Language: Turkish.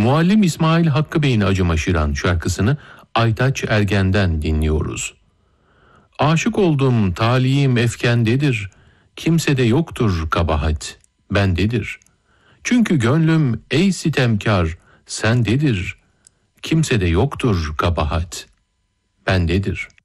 Muallim İsmail Hakkı Bey'in Acımaşıran şarkısını Aytaç Ergen'den dinliyoruz. Aşık oldum talihim efkendedir, kimsede yoktur kabahat, bendedir. Çünkü gönlüm ey sitemkar sendedir, kimsede yoktur kabahat, bendedir.